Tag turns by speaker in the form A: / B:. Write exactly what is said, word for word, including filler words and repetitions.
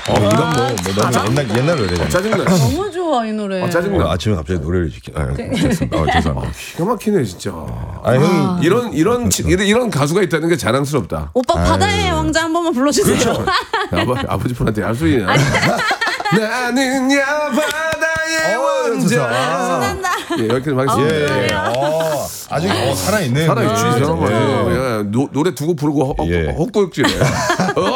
A: 어, 이건 뭐, 뭐 너무 옛날 옛날 노래잖아.
B: 어, 짜증나.
C: 너무 좋아 이 노래.
B: 아, 짜증나.
A: 어, 아침에 갑자기 노래를 시키. 아, 죄송합니다. 어, 죄송합니다.
B: 기가 막히네 진짜.
A: 아, 형이
B: 이런 이런 치- 이런 이런 가수가 있다는 게 자랑스럽다.
C: 오빠 바다의 왕자 한 번만 불러주세요.
B: 그렇죠. 아버 아버지 분한테 할 소리냐. 나는야 바다의
A: 어,
B: 왕자.
C: 신난다.
B: 예, 여기까지 하겠습니다.
A: 예. 어, 아직 어, 살아있네.
B: 살아있지.
A: 예.
B: 예. 노, 노래 두 곡 부르고 헛-
A: 예.
B: 헛구역질해. 어,